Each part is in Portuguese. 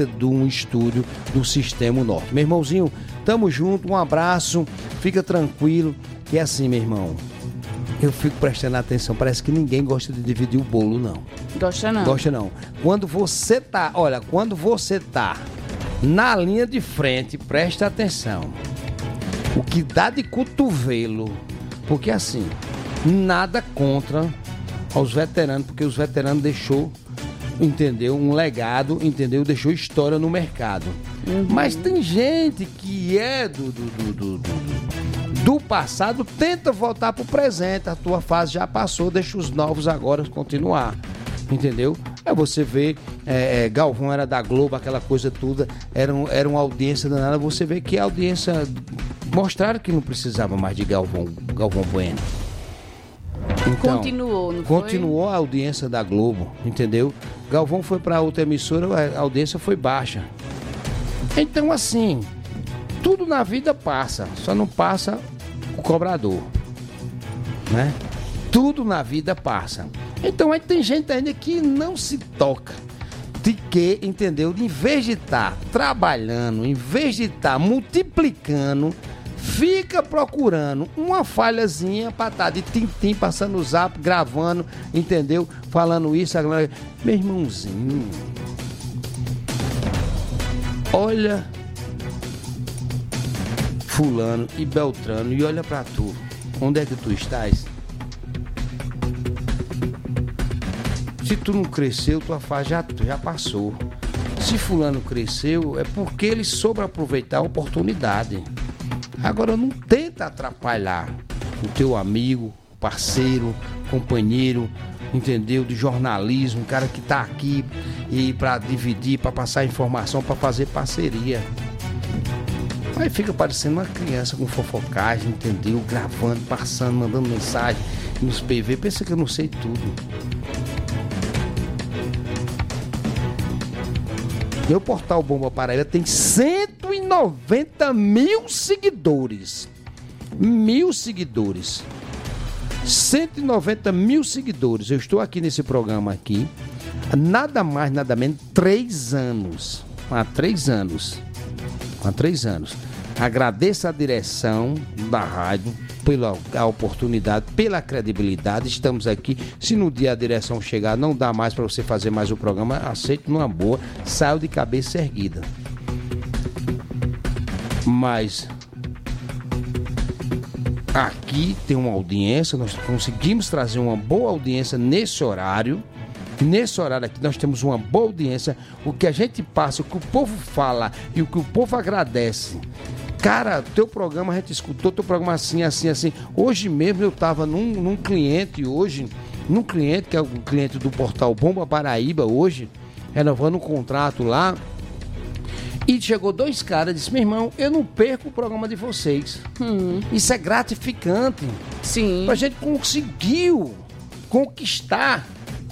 feita de um estúdio do Sistema Norte. Meu irmãozinho, tamo junto, um abraço, fica tranquilo, que é assim, meu irmão. Eu fico prestando atenção, parece que ninguém gosta de dividir o bolo, não. Gosta não. Gosta não. Quando você tá na linha de frente, presta atenção. O que dá de cotovelo, porque assim, nada contra aos veteranos, porque os veteranos deixou, entendeu, um legado, entendeu, deixou história no mercado. Mas tem gente que é do passado, tenta voltar pro presente, a tua fase já passou, deixa os novos agora continuar, entendeu? Você vê, Galvão era da Globo, aquela coisa toda, era uma audiência danada, você vê que a audiência mostraram que não precisava mais de Galvão Bueno. Então, continuou, não continuou a audiência da Globo, entendeu? Galvão foi para outra emissora, a audiência foi baixa. Então, assim, tudo na vida passa, só não passa o cobrador, né? Tudo na vida passa. Então, aí tem gente ainda que não se toca de que, entendeu? Em vez de estar trabalhando, em vez de estar multiplicando, fica procurando uma falhazinha pra estar de tim-tim, passando o zap, gravando, entendeu? Falando isso, meu irmãozinho, olha fulano e Beltrano e olha pra tu, onde é que tu estás? Se tu não cresceu, tua fase já passou. Se fulano cresceu, é porque ele soube aproveitar a oportunidade. Agora não tenta atrapalhar o teu amigo, parceiro, companheiro, entendeu? De jornalismo, um cara que tá aqui e para dividir, para passar informação, para fazer parceria. Aí fica parecendo uma criança com fofocagem, entendeu? Gravando, passando, mandando mensagem nos PV. Pensa que eu não sei tudo. Meu portal Bomba Paraíba tem 190 mil seguidores. 190 mil seguidores. Eu estou aqui nesse programa aqui, nada mais, nada menos, 3 anos. Há 3 anos. Agradeço a direção da rádio pela oportunidade, pela credibilidade. Estamos aqui. Se no dia a direção chegar, não dá mais para você fazer mais o programa, aceito numa boa, saio de cabeça erguida. Mas aqui tem uma audiência, nós conseguimos trazer uma boa audiência nesse horário. Nesse horário aqui nós temos uma boa audiência. O que a gente passa, o que o povo fala e o que o povo agradece. Cara, teu programa, a gente escutou teu programa assim. Hoje mesmo eu tava num cliente que é o cliente do portal Bomba Paraíba hoje, renovando um contrato lá. E chegou 2 caras e disse: meu irmão, eu não perco o programa de vocês. Isso é gratificante. Sim. A gente conseguiu conquistar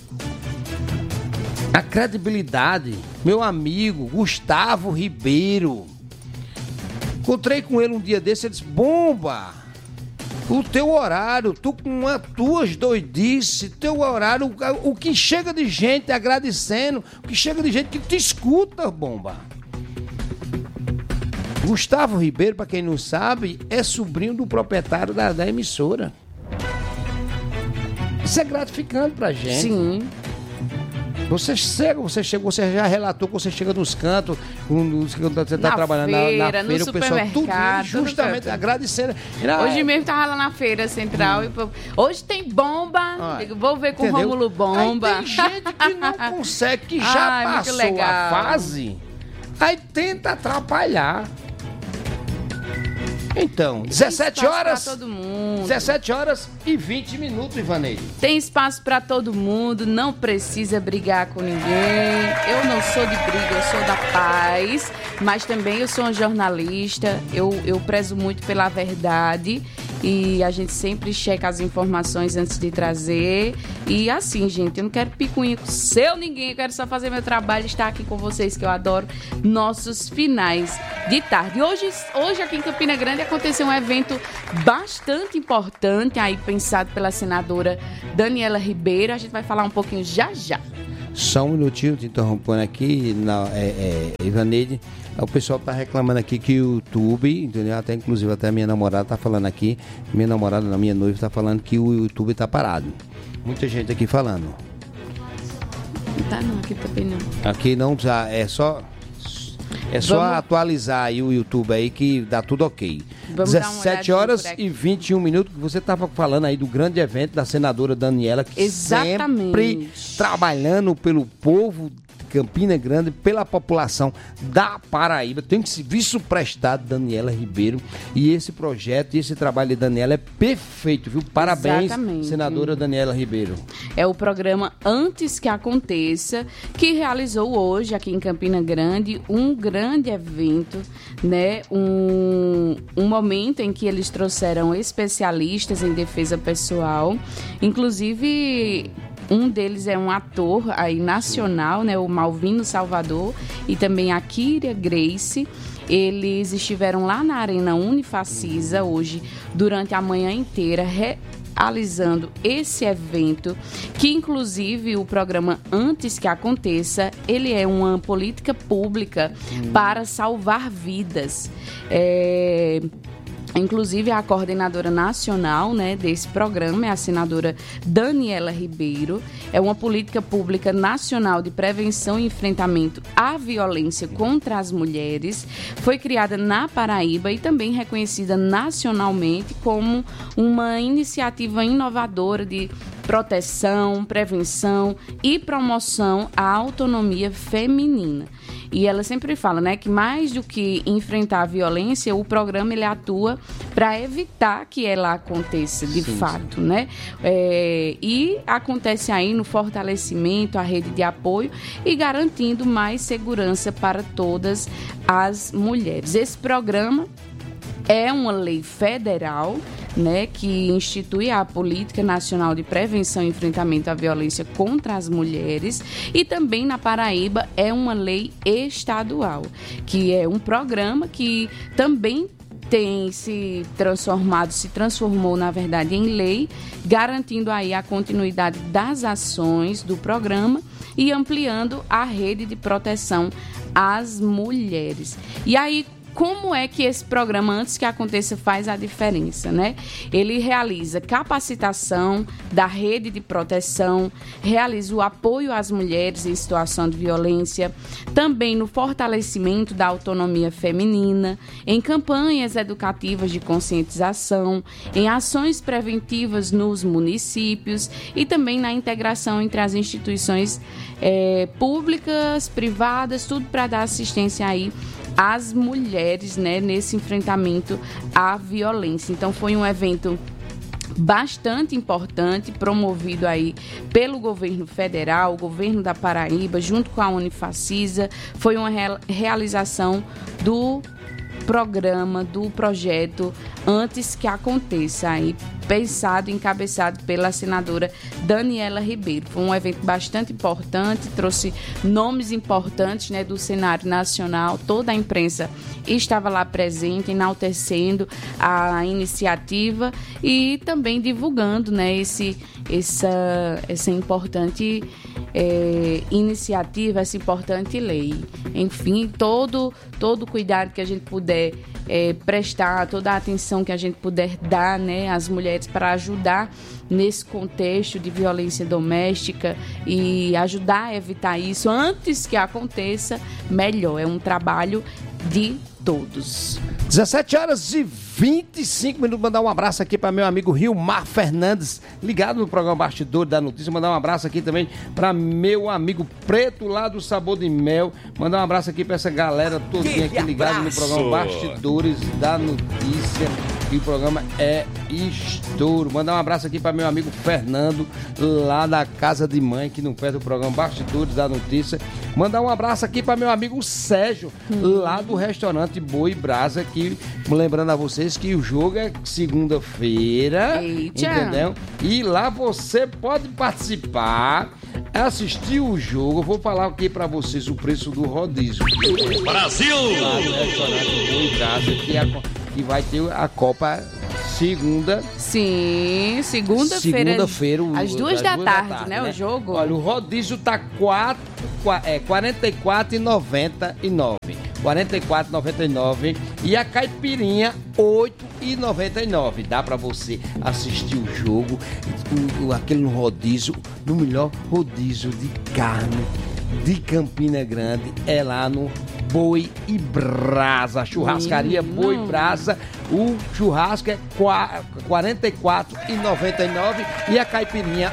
a credibilidade. Meu amigo Gustavo Ribeiro, encontrei com ele um dia desse, ele disse: Bomba, o teu horário, tu com as tuas doidices, teu horário, o que chega de gente agradecendo, o que chega de gente que te escuta, Bomba. Gustavo Ribeiro, para quem não sabe, é sobrinho do proprietário da emissora. Isso é gratificante pra gente. Sim. Você já relatou que você chega nos cantos, você está trabalhando na feira, no o pessoal tudo justamente agradecendo. Hoje mesmo estava lá na feira central e hoje tem bomba, vou ver com o Rômulo Bomba. Aí tem gente que não consegue, que já passou a fase, aí tenta atrapalhar. Então, 17 horas. Pra todo mundo. 17 horas e 20 minutos, Ivaneide. Tem espaço pra todo mundo, não precisa brigar com ninguém. Eu não sou de briga, eu sou da paz, mas também eu sou uma jornalista, eu prezo muito pela verdade e a gente sempre checa as informações antes de trazer. E assim, gente, eu não quero picuinha com seu ninguém, eu quero só fazer meu trabalho e estar aqui com vocês, que eu adoro nossos finais de tarde. Hoje aqui em Campina Grande aconteceu um evento bastante importante, aí pensado pela senadora Daniela Ribeiro. A gente vai falar um pouquinho já. Só um minutinho, te interrompendo aqui, Ivaneide. O pessoal tá reclamando aqui que o YouTube, entendeu? Até inclusive até a minha namorada tá falando aqui, minha noiva tá falando que o YouTube tá parado. Muita gente aqui falando. Não tá não, aqui também não. Aqui não tá, é só atualizar aí o YouTube aí que dá tudo ok. 17 horas e 21 minutos, que você estava falando aí do grande evento da senadora Daniela, que sempre trabalhando pelo povo Campina Grande, pela população da Paraíba. Tem que serviço prestado, Daniela Ribeiro. E esse projeto e esse trabalho de Daniela é perfeito, viu? Parabéns, exatamente, senadora Daniela Ribeiro. É o programa Antes que Aconteça, que realizou hoje aqui em Campina Grande um grande evento, né? Um momento em que eles trouxeram especialistas em defesa pessoal, inclusive um deles é um ator aí nacional, né, o Malvino Salvador, e também a Kíria Grace. Eles estiveram lá na Arena Unifacisa hoje, durante a manhã inteira, realizando esse evento, que inclusive o programa Antes que Aconteça, ele é uma política pública para salvar vidas. Inclusive, a coordenadora nacional, né, desse programa é a senadora Daniela Ribeiro. É uma política pública nacional de prevenção e enfrentamento à violência contra as mulheres. Foi criada na Paraíba e também reconhecida nacionalmente como uma iniciativa inovadora de proteção, prevenção e promoção à autonomia feminina. E ela sempre fala, né, que mais do que enfrentar a violência, o programa ele atua para evitar que ela aconteça de fato, né? E acontece aí no fortalecimento, a rede de apoio e garantindo mais segurança para todas as mulheres. Esse programa é uma lei federal, né, que institui a Política Nacional de Prevenção e Enfrentamento à Violência contra as Mulheres, e também na Paraíba é uma lei estadual, que é um programa que também tem se transformou, na verdade, em lei, garantindo aí a continuidade das ações do programa e ampliando a rede de proteção às mulheres. E aí, como é que esse programa Antes que Aconteça faz a diferença, né? Ele realiza capacitação da rede de proteção, realiza o apoio às mulheres em situação de violência, também no fortalecimento da autonomia feminina, em campanhas educativas de conscientização, em ações preventivas nos municípios e também na integração entre as instituições públicas, privadas, tudo para dar assistência aí às mulheres, né, nesse enfrentamento à violência. Então foi um evento bastante importante, promovido aí pelo governo federal, o governo da Paraíba, junto com a Unifacisa. Foi uma realização do programa, do projeto Antes que Aconteça, aí pensado e encabeçado pela senadora Daniela Ribeiro. Foi um evento bastante importante, trouxe nomes importantes, né, do cenário nacional. Toda a imprensa estava lá presente, enaltecendo a iniciativa e também divulgando, né, essa importante iniciativa, essa importante lei. Enfim, todo o cuidado que a gente puder prestar, toda a atenção que a gente puder dar, né, às mulheres para ajudar nesse contexto de violência doméstica e ajudar a evitar isso antes que aconteça, melhor. É um trabalho de todos. 17 horas e 25 minutos. Mandar um abraço aqui para meu amigo Rilmar Fernandes, ligado no programa Bastidor da Notícia. Mandar um abraço aqui também para meu amigo Preto, lá do Sabor de Mel. Mandar um abraço aqui para essa galera todinha aqui ligado no programa Bastidores da Notícia. E o programa é estouro. Mandar um abraço aqui para meu amigo Fernando, lá da Casa de Mãe, que não perde o programa Bastidores da Notícia. Mandar um abraço aqui para meu amigo Sérgio, lá do restaurante Boi Brasa, que, lembrando a vocês que o jogo é segunda-feira, entendeu? E lá você pode participar, assistir o jogo. Eu vou falar aqui para vocês o preço do rodízio. Brasil! Lá do restaurante Boi Brasa, que vai ter a Copa Segunda. Sim, segunda-feira. Segunda-feira. Às 2 da tarde, né? O jogo. Olha, o rodízio tá R$44,99. 44,99 e a caipirinha R$8,99. Dá pra você assistir o jogo, aquele rodízio, no melhor rodízio de carne de Campina Grande, é lá no Boi e Brasa, churrascaria Boi e Brasa. O churrasco é R$44,99 e a caipirinha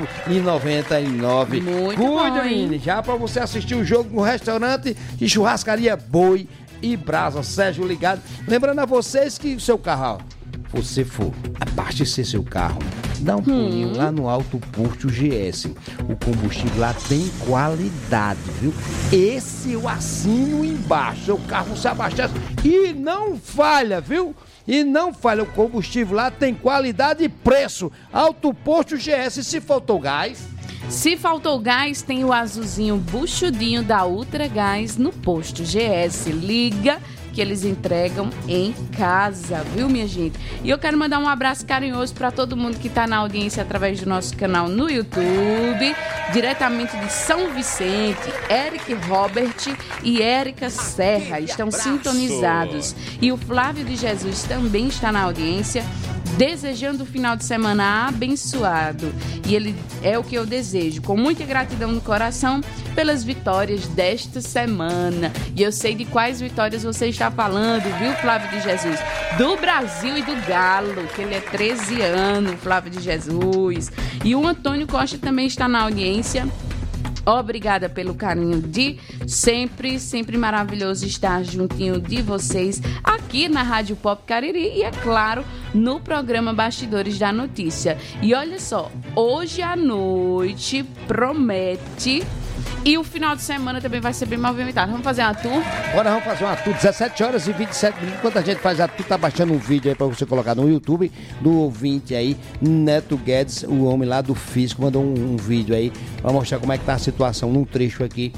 R$8,99. Muito Cuida, bom, menino, já pra você assistir o jogo no restaurante de churrascaria Boi e Brasa. Sérgio ligado. Lembrando a vocês que o seu carro, você for abastecer seu carro, dá um pulinho lá no Alto Posto GS. O combustível lá tem qualidade, viu? Esse eu assino embaixo. Seu carro se abastece e não falha, viu? E não falha, o combustível lá tem qualidade e preço. Alto Posto GS. Se faltou gás, se faltou gás, tem o azulzinho buchudinho da Ultra Gás no Posto GS. Liga que eles entregam em casa, viu, minha gente? E eu quero mandar um abraço carinhoso para todo mundo que está na audiência através do nosso canal no YouTube, diretamente de São Vicente. Eric Robert e Érica Serra estão sintonizados. E o Flávio de Jesus também está na audiência, desejando o final de semana abençoado. E ele é o que eu desejo, com muita gratidão no coração pelas vitórias desta semana. E eu sei de quais vitórias você está falando, viu, Flávio de Jesus? Do Brasil e do Galo, que ele é 13 anos, Flávio de Jesus. E o Antônio Costa também está na audiência. Obrigada pelo carinho de sempre, sempre maravilhoso estar juntinho de vocês aqui na Rádio Pop Cariri e, é claro, no programa Bastidores da Notícia. E olha só, hoje à noite promete e o final de semana também vai ser bem movimentado. Vamos fazer uma tour? Agora vamos fazer uma tour, 17h27. Enquanto a gente faz a tour, tá baixando um vídeo aí pra você colocar no YouTube, do ouvinte aí, Neto Guedes, o homem lá do Fisco, mandou um vídeo aí pra mostrar como é que tá a situação num trecho aqui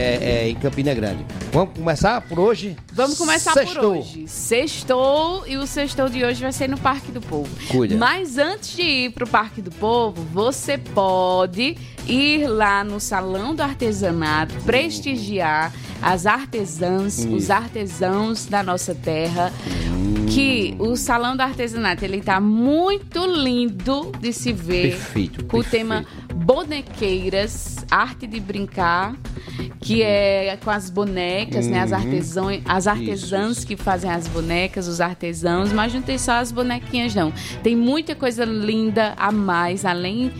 em Campina Grande. Vamos começar por hoje? Vamos começar por hoje. Sextou, e o sextou de hoje vai ser no Parque do Povo. Cuida. Mas antes de ir pro Parque do Povo, você pode ir lá no Salão do Artesanato, prestigiar as artesãs, os artesãos da nossa terra, que o Salão do Artesanato, ele tá muito lindo de se ver. Perfeito, com o tema bonequeiras, arte de brincar, que é com as bonecas, né? As artesãs que fazem as bonecas, os artesãos, mas não tem só as bonequinhas, não. Tem muita coisa linda a mais, além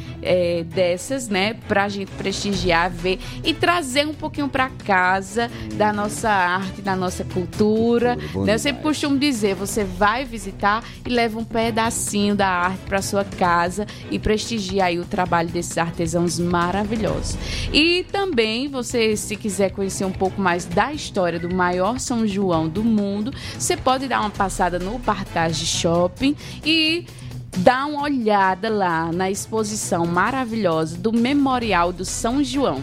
dessas, né? Pra gente prestigiar, ver e trazer um pouquinho pra casa da nossa arte, da nossa cultura. Né? Eu sempre costumo dizer, você vai visitar e leva um pedacinho da arte pra sua casa e prestigia aí o trabalho desses artesãos maravilhosos. E também você, se quiser conhecer um pouco mais da história do maior São João do mundo, você pode dar uma passada no Partage Shopping e dar uma olhada lá na exposição maravilhosa do Memorial do São João.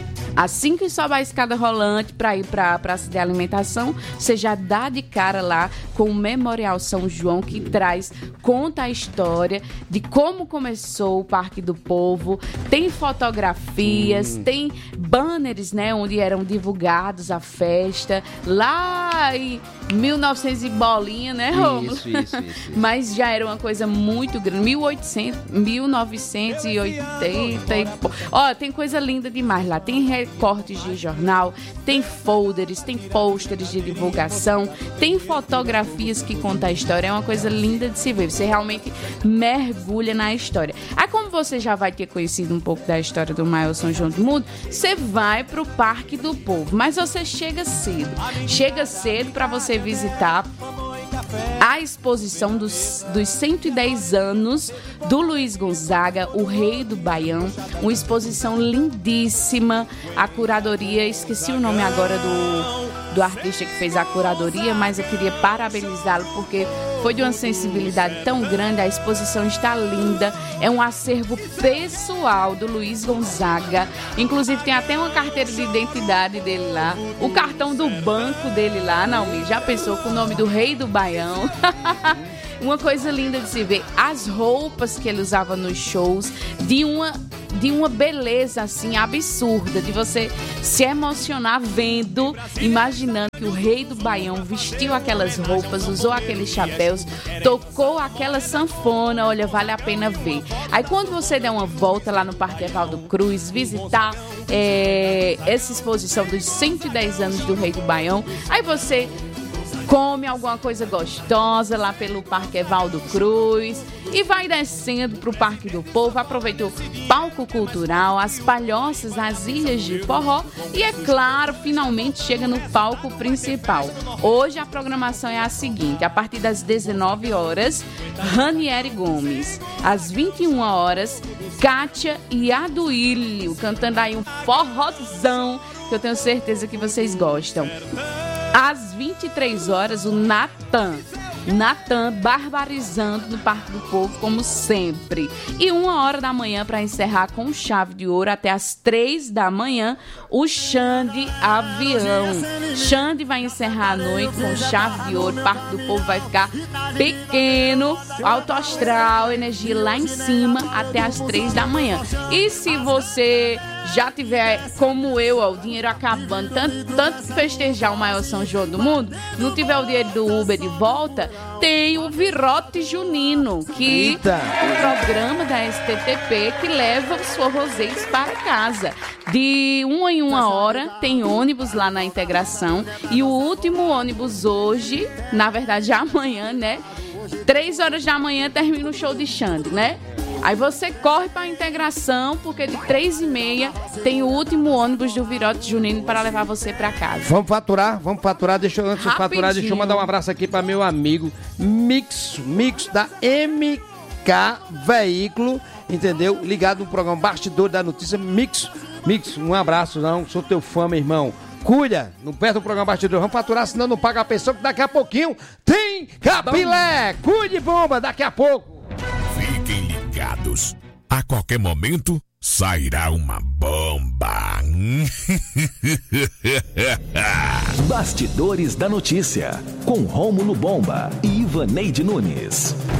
Assim que sobe a escada rolante para ir para a praça de alimentação, você já dá de cara lá com o Memorial São João, que conta a história de como começou o Parque do Povo. Tem fotografias, tem banners, né, onde eram divulgados a festa lá em 1900 e bolinha, né, Rômulo? Isso. Mas já era uma coisa muito grande, 1980 e... Ó, tem coisa linda demais lá, tem recortes de jornal, tem folders, tem pôsteres de divulgação, tem fotografias que contam a história, é uma coisa linda de se ver, você realmente mergulha na história. Aí, como você já vai ter conhecido um pouco da história do maior São João do mundo, você vai pro Parque do Povo, mas você chega cedo para você visitar a exposição dos 110 anos do Luiz Gonzaga, o Rei do Baião. Uma exposição lindíssima. A curadoria, esqueci o nome agora do artista que fez a curadoria, mas eu queria parabenizá-lo porque foi de uma sensibilidade tão grande, a exposição está linda, é um acervo pessoal do Luiz Gonzaga, inclusive tem até uma carteira de identidade dele lá, o cartão do banco dele lá, Naomi, já pensou com o nome do Rei do Baião? Uma coisa linda de se ver, as roupas que ele usava nos shows, de uma beleza assim absurda, de você se emocionar vendo, imaginando que o Rei do Baião vestiu aquelas roupas, usou aqueles chapéus, tocou aquela sanfona, olha, vale a pena ver. Aí quando você der uma volta lá no Parque Evaldo Cruz, visitar essa exposição dos 110 anos do Rei do Baião, aí você come alguma coisa gostosa lá pelo Parque Evaldo Cruz e vai descendo pro Parque do Povo, aproveita o palco cultural, as palhoças, as ilhas de forró e, é claro, finalmente chega no palco principal. Hoje a programação é a seguinte: a partir das 19 horas, Ranieri Gomes, às 21 horas, Kátia e Aduílio, cantando aí um forrozão que eu tenho certeza que vocês gostam. Às 23 horas, o Natan barbarizando no Parque do Povo, como sempre. E 1h da manhã, para encerrar com chave de ouro, até às 3 da manhã, o Xande Avião. Xande vai encerrar a noite com chave de ouro. O Parque do Povo vai ficar pequeno, alto astral, energia lá em cima, até às 3 da manhã. E se você já tiver, como eu, o dinheiro acabando, tanto festejar o maior São João do mundo, não tiver o dinheiro do Uber de volta, tem o Virote Junino, que é um programa da STTP que leva os forrozeiros para casa. De 1 em 1 hora, tem ônibus lá na Integração, e o último ônibus hoje, na verdade amanhã, né? 3 horas da manhã termina o show de Xande, né? Aí você corre para a Integração, porque de 3h30 tem o último ônibus do Virote Junino para levar você para casa. Vamos faturar. Antes de faturar, deixa eu mandar um abraço aqui para meu amigo Mix da MK Veículo, entendeu? Ligado no programa Bastidor da Notícia. Mix, um abraço, não, sou teu fã, meu irmão. Cuida, não perde o programa Bastidor. Vamos faturar, senão não paga a pessoa, que daqui a pouquinho tem Capilé. Cuide, bomba, daqui a pouco. Fiquem ligados. A qualquer momento sairá uma bomba. Bastidores da Notícia, com Rômulo Bomba e Ivaneide Nunes.